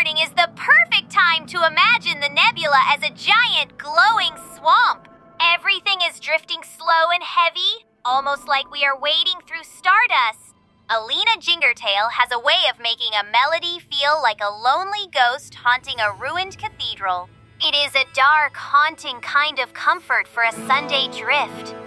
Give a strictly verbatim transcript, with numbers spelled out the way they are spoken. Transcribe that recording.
morning is the perfect time to imagine the nebula as a giant glowing swamp. Everything is drifting slow and heavy, almost like we are wading through stardust. Alina Jingertail has a way of making a melody feel like a lonely ghost haunting a ruined cathedral. It is a dark, haunting kind of comfort for a Sunday drift.